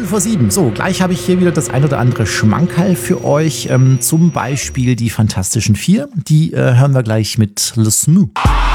vor 7. So, gleich habe ich hier wieder das ein oder andere Schmankerl für euch. Zum Beispiel die Fantastischen Vier. Die hören wir gleich mit Le Smooth.